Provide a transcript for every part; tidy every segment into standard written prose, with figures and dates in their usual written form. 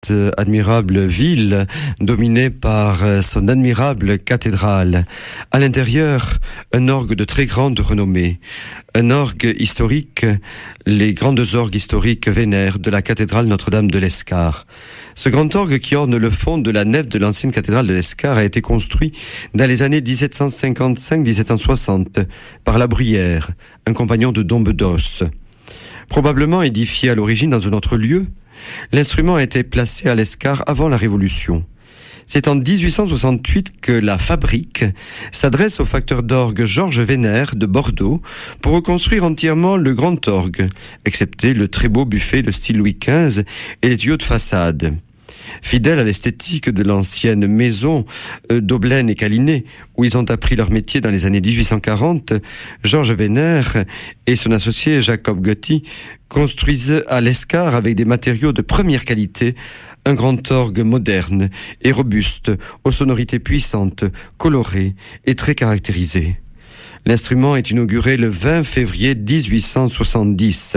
cette admirable ville dominée par son admirable cathédrale. À l'intérieur, un orgue de très grande renommée. Un orgue historique, les grandes orgues historiques vénères de la cathédrale Notre-Dame de l'Escar. Ce grand orgue qui orne le fond de la nef de l'ancienne cathédrale de l'Escar a été construit dans les années 1755-1760 par La Bruyère, un compagnon de Dom Bedos. Probablement édifié à l'origine dans un autre lieu, l'instrument a été placé à l'Escar avant la Révolution. C'est en 1868 que la fabrique s'adresse au facteur d'orgue Georges Vénère de Bordeaux pour reconstruire entièrement le grand orgue, excepté le très beau buffet de style Louis XV et les tuyaux de façade. Fidèles à l'esthétique de l'ancienne maison d'Aublaine et Calinet, où ils ont appris leur métier dans les années 1840, Georges Vénère et son associé Jacob Gotti construisent à l'Escar avec des matériaux de première qualité un grand orgue moderne et robuste, aux sonorités puissantes, colorées et très caractérisées. L'instrument est inauguré le 20 février 1870.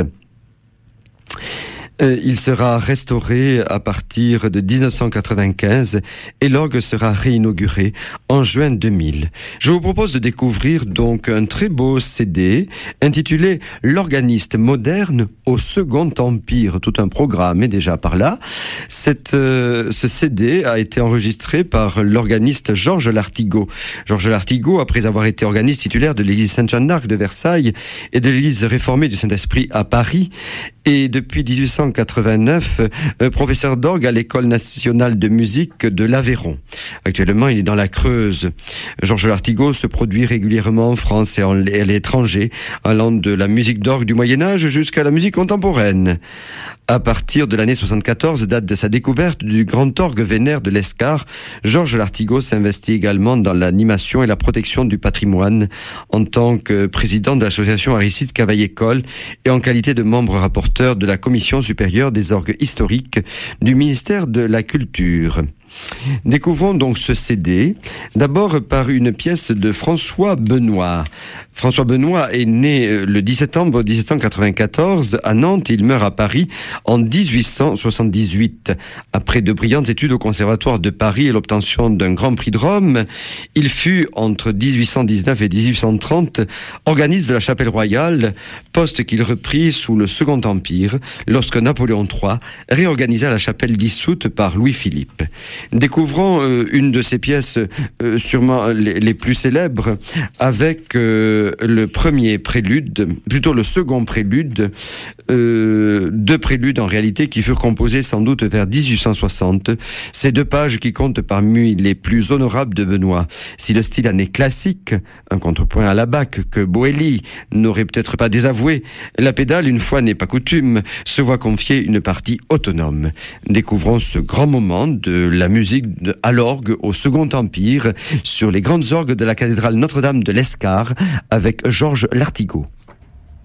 Il sera restauré à partir de 1995 et l'orgue sera réinauguré en juin 2000. Je vous propose de découvrir donc un très beau CD intitulé « L'organiste moderne au Second Empire ». Tout un programme est déjà par là. Ce CD a été enregistré par l'organiste Georges Lartigot. Georges Lartigot, après avoir été organiste titulaire de l'église Sainte-Jeanne d'Arc de Versailles et de l'église réformée du Saint-Esprit à Paris, et depuis 1889, professeur d'orgue à l'École nationale de musique de l'Aveyron. Actuellement, il est dans la Creuse. Georges Lartigot se produit régulièrement en France et à l'étranger, allant de la musique d'orgue du Moyen-Âge jusqu'à la musique contemporaine. À partir de l'année 74, date de sa découverte du grand orgue vénère de l'Escar, Georges Lartigot s'investit également dans l'animation et la protection du patrimoine en tant que président de l'association Aristide Cavaillé-Coll et en qualité de membre rapporteur de la Commission supérieure des orgues historiques du ministère de la Culture. Découvrons donc ce CD, d'abord par une pièce de François Benoît. François Benoît est né le 10 septembre 1794 à Nantes et il meurt à Paris en 1878. Après de brillantes études au Conservatoire de Paris et l'obtention d'un Grand Prix de Rome, il fut, entre 1819 et 1830, organiste de la Chapelle Royale, poste qu'il reprit sous le Second Empire, lorsque Napoléon III réorganisa la chapelle dissoute par Louis-Philippe. Découvrons une de ses pièces sûrement les plus célèbres avec le premier prélude, plutôt le second prélude, deux préludes en réalité qui furent composés sans doute vers 1860. Ces deux pages qui comptent parmi les plus honorables de Benoît. Si le style en est classique, un contrepoint à la Bach que Boelly n'aurait peut-être pas désavoué, la pédale, une fois n'est pas coutume, se voit confier une partie autonome. Découvrons ce grand moment de la musique à l'orgue au Second Empire sur les grandes orgues de la cathédrale Notre-Dame de l'Escar avec Georges Lartigot.